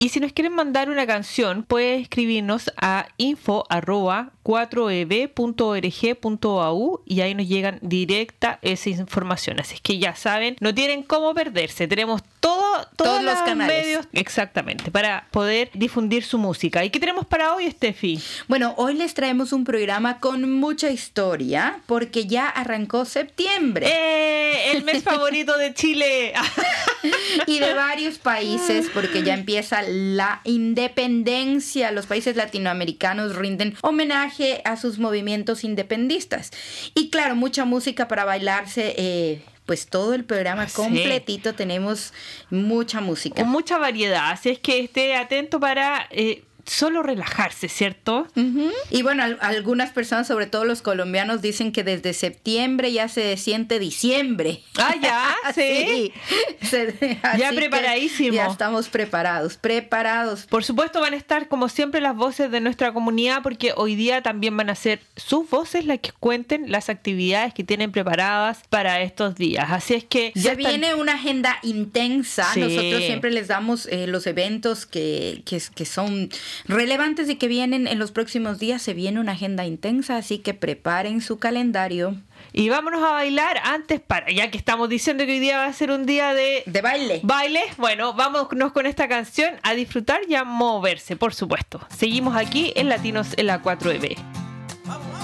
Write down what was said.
Y si nos quieren mandar una canción, pueden escribirnos a info@4eb.org.au y ahí nos llegan directa esa información. Así es que ya saben, no tienen cómo perderse. Tenemos todos los canales. Medios, exactamente, para poder difundir su música. ¿Y qué tenemos para hoy, Steffi? Bueno, hoy les traemos un programa con mucha historia porque ya arrancó septiembre. El mes favorito de Chile. Y de varios países porque ya empieza la independencia. Los países latinoamericanos rinden homenaje a sus movimientos independistas. Y claro, mucha música para bailarse. Pues todo el programa completito, tenemos mucha música. Con mucha variedad, así es que esté atento para solo relajarse, ¿cierto? Uh-huh. Y bueno, algunas personas, sobre todo los colombianos, dicen que desde septiembre ya se siente diciembre. Ah, ya, sí. Ya preparadísimo. Ya estamos preparados. Por supuesto van a estar, como siempre, las voces de nuestra comunidad, porque hoy día también van a ser sus voces las que cuenten las actividades que tienen preparadas para estos días. Así es que ya viene una agenda intensa. Sí. Nosotros siempre les damos los eventos que son relevantes y que vienen en los próximos días. Se viene una agenda intensa, así que preparen su calendario. Y vámonos a bailar antes, ya que estamos diciendo que hoy día va a ser un día de baile. Bueno, vámonos con esta canción a disfrutar y a moverse, por supuesto. Seguimos aquí en Latinos en la 4EB.